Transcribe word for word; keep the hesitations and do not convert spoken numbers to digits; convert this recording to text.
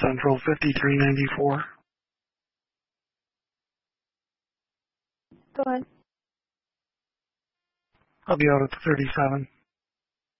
Central fifty-three ninety-four. Go ahead. I'll be out at the thirty-seven.